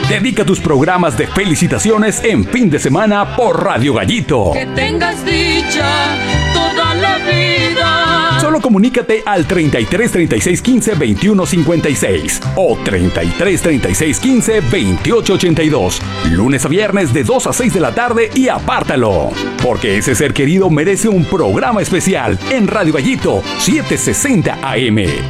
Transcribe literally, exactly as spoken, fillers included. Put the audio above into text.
Dedica tus programas de felicitaciones en fin de semana por Radio Gallito. Que tengas dicha toda la vida. Solo comunícate al treinta y tres, treinta y seis, quince, veintiuno, cincuenta y seis o treinta y tres, treinta y seis, quince, veintiocho, ochenta y dos. Lunes a viernes de dos a seis de la tarde y apártalo. Porque ese ser querido merece un programa especial en Radio Gallito setecientos sesenta A M.